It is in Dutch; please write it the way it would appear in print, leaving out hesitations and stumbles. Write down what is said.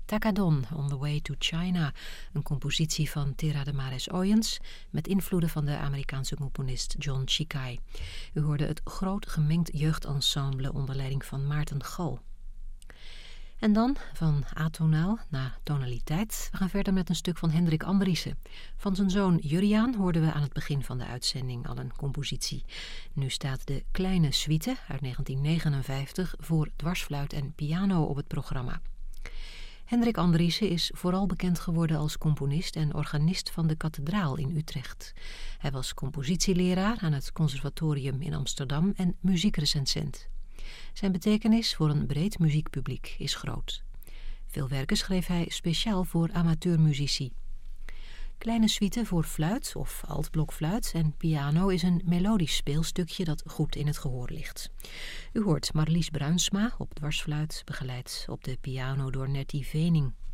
Takadon, On the Way to China, een compositie van Tera de Mares Oyens met invloeden van de Amerikaanse componist John Chikai. U hoorde het groot gemengd jeugdensemble onder leiding van Maarten Gal. En dan, van atonaal naar tonaliteit, we gaan verder met een stuk van Hendrik Andriessen. Van zijn zoon Juriaan hoorden we aan het begin van de uitzending al een compositie. Nu staat de Kleine Suite uit 1959 voor dwarsfluit en piano op het programma. Hendrik Andriessen is vooral bekend geworden als componist en organist van de Kathedraal in Utrecht. Hij was compositieleraar aan het Conservatorium in Amsterdam en muziekrecensent. Zijn betekenis voor een breed muziekpubliek is groot. Veel werken schreef hij speciaal voor amateurmuzici. Kleine Suite voor fluit of altblokfluit en piano is een melodisch speelstukje dat goed in het gehoor ligt. U hoort Marlies Bruinsma op dwarsfluit, begeleid op de piano door Nettie Vening.